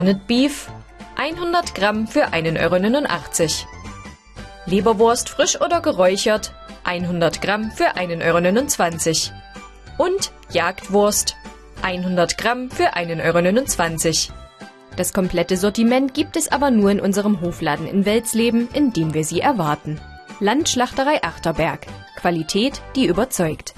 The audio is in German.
Corned Beef 100 Gramm für 1,89 €. Leberwurst frisch oder geräuchert 100 Gramm für 1,29 € und Jagdwurst 100 Gramm für 1,29 €. Das komplette Sortiment gibt es aber nur in unserem Hofladen in Welsleben, in dem wir Sie erwarten. Landschlachterei Achterberg. Qualität, die überzeugt.